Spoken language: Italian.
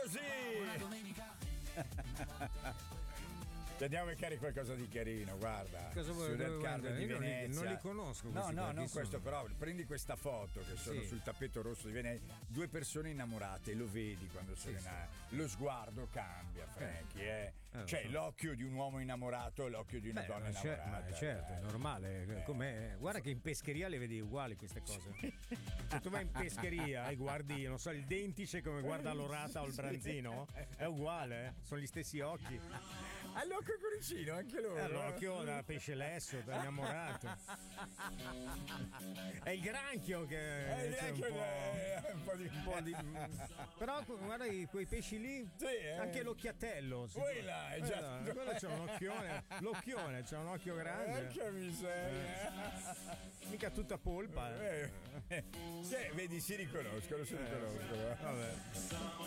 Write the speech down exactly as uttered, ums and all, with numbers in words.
così. Una domenica. Ti andiamo a beccare qualcosa di carino, guarda. Cosa vuoi? Sul Carlo di Io non li, Venezia. non li conosco. No, no, non sono. questo, però prendi questa foto che sono Sì. sul tappeto rosso di Venezia, due persone innamorate, lo vedi quando sono Sì, in a- lo sguardo cambia, Franky, eh. Eh, Cioè lo so. l'occhio di un uomo innamorato e l'occhio di una Beh, donna ma cer- innamorata. ma certo, è eh. normale. Eh. Com'è? Guarda che in pescheria le vedi uguali queste cose. Se tu vai in pescheria e guardi, non so, il dentice come guarda l'orata o il branzino, è uguale, eh? Sono gli stessi occhi. Ha l'occhio cuoricino anche loro. Eh, l'occhio da pesce lesso, da innamorato. È il granchio che Eh, c'è un neanche po', lei, un po' di... un po' di. Però guarda i- quei pesci lì, Sì, eh. anche l'occhiatello. si- Quella è già- Quella- quello c'ha un occhione, l'occhione, c'ha un occhio grande. Porca miseria. Mica tutta polpa. eh. Eh, eh. Sì, vedi, si riconoscono, si riconoscono. Vabbè.